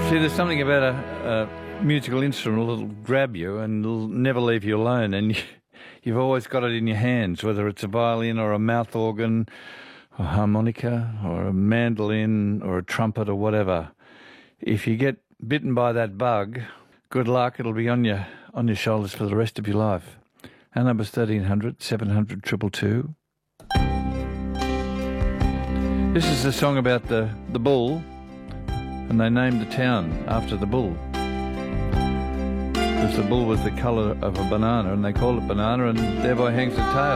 See, there's something about a musical instrument that'll grab you and it'll never leave you alone, and you've always got it in your hands, whether it's a violin or a mouth organ, a harmonica or a mandolin or a trumpet or whatever. If you get bitten by that bug, good luck, it'll be on your shoulders for the rest of your life. Our number's 1300 700 222. This is a song about the bull, and they named the town after the bull, because the bull was the colour of a banana, and they called it Banana, and thereby hangs the tale.